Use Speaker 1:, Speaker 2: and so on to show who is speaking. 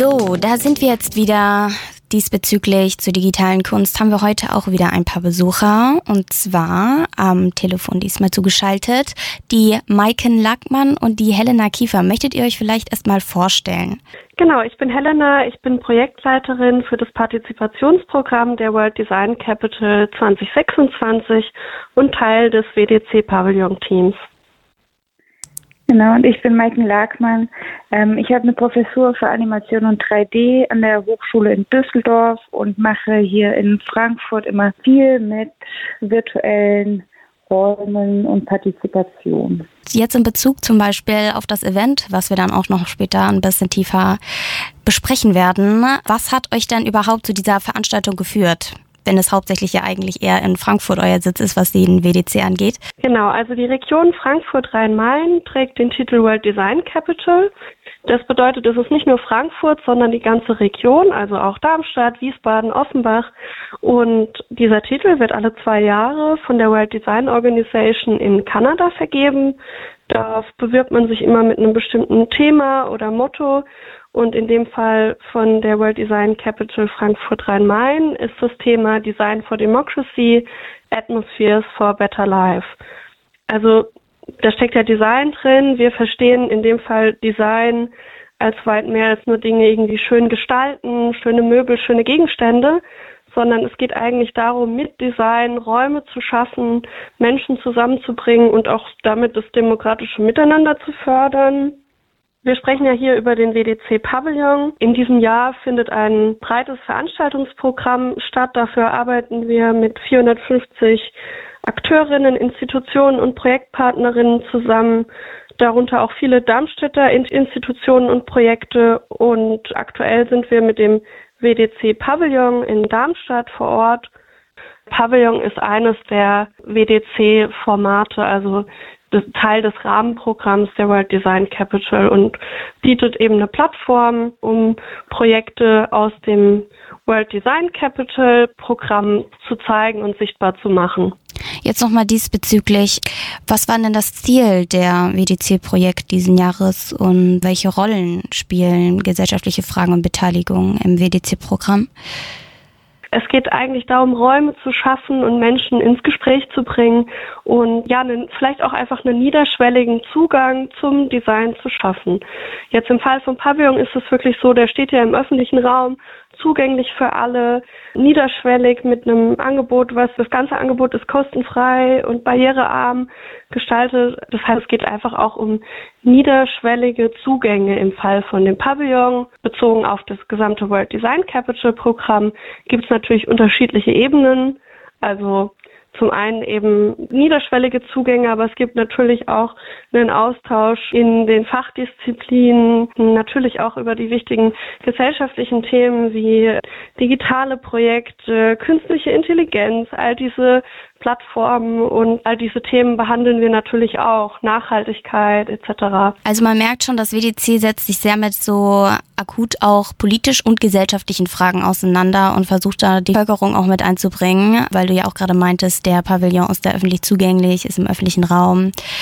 Speaker 1: So, da sind wir jetzt wieder. Diesbezüglich zur digitalen Kunst haben wir heute auch wieder ein paar Besucher, und zwar am Telefon diesmal zugeschaltet die Maiken Lackmann und die Helena Kiefer. Möchtet ihr euch vielleicht erstmal vorstellen?
Speaker 2: Genau, ich bin Helena, ich bin Projektleiterin für das Partizipationsprogramm der World Design Capital 2026 und Teil des WDC-Pavillon-Teams.
Speaker 3: Genau, und ich bin Maiken Lackmann. Ich habe eine Professur für Animation und 3D an der Hochschule in Düsseldorf und mache hier in Frankfurt immer viel mit virtuellen Räumen und Partizipation.
Speaker 1: Jetzt in Bezug zum Beispiel auf das Event, was wir dann auch noch später ein bisschen tiefer besprechen werden. Was hat euch denn überhaupt zu dieser Veranstaltung geführt? Wenn es hauptsächlich ja eigentlich eher in Frankfurt euer Sitz ist, was den WDC angeht.
Speaker 2: Genau, also die Region Frankfurt-Rhein-Main trägt den Titel World Design Capital. Das bedeutet, es ist nicht nur Frankfurt, sondern die ganze Region, also auch Darmstadt, Wiesbaden, Offenbach. Und dieser Titel wird alle 2 Jahre von der World Design Organization in Kanada vergeben. Da bewirbt man sich immer mit einem bestimmten Thema oder Motto. Und in dem Fall von der World Design Capital Frankfurt-Rhein-Main ist das Thema Design for Democracy, Atmospheres for Better Life. Also da steckt ja Design drin. Wir verstehen in dem Fall Design als weit mehr als nur Dinge irgendwie schön gestalten, schöne Möbel, schöne Gegenstände, sondern es geht eigentlich darum, mit Design Räume zu schaffen, Menschen zusammenzubringen und auch damit das demokratische Miteinander zu fördern. Wir sprechen ja hier über den WDC-Pavillon. In diesem Jahr findet ein breites Veranstaltungsprogramm statt. Dafür arbeiten wir mit 450 Akteurinnen, Institutionen und Projektpartnerinnen zusammen, darunter auch viele Darmstädter Institutionen und Projekte. Und aktuell sind wir mit dem WDC-Pavillon in Darmstadt vor Ort. Pavillon ist eines der WDC-Formate, also Teil des Rahmenprogramms der World Design Capital und bietet eben eine Plattform, um Projekte aus dem World Design Capital Programm zu zeigen und sichtbar zu machen.
Speaker 1: Jetzt nochmal diesbezüglich, was war denn das Ziel der WDC-Projekt diesen Jahres und welche Rollen spielen gesellschaftliche Fragen und Beteiligung im WDC-Programm?
Speaker 2: Es geht eigentlich darum, Räume zu schaffen und Menschen ins Gespräch zu bringen und ja, vielleicht auch einfach einen niederschwelligen Zugang zum Design zu schaffen. Jetzt im Fall vom Pavillon ist es wirklich so, der steht ja im öffentlichen Raum, zugänglich für alle, niederschwellig mit einem Angebot, das ganze Angebot ist kostenfrei und barrierearm gestaltet. Das heißt, es geht einfach auch um niederschwellige Zugänge im Fall von dem Pavillon. Bezogen auf das gesamte World Design Capital Programm gibt es natürlich unterschiedliche Ebenen. Also zum einen eben niederschwellige Zugänge, aber es gibt natürlich auch einen Austausch in den Fachdisziplinen, natürlich auch über die wichtigen gesellschaftlichen Themen wie digitale Projekte, künstliche Intelligenz, all diese Plattformen und all diese Themen behandeln wir natürlich auch, Nachhaltigkeit etc.
Speaker 1: Also man merkt schon, das WDC setzt sich sehr mit so akut auch politisch und gesellschaftlichen Fragen auseinander und versucht da die Bevölkerung auch mit einzubringen, weil du ja auch gerade meintest, der Pavillon ist da öffentlich zugänglich, ist im öffentlichen Raum.